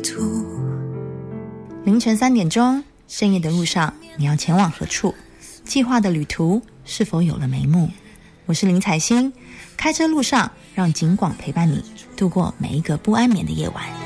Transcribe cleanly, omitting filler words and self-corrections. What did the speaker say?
途。 凌晨3点钟，深夜的路上，你要前往何处？计划的旅途是否有了眉目？我是林采欣，开车路上，让警广陪伴你度过每一个不安眠的夜晚。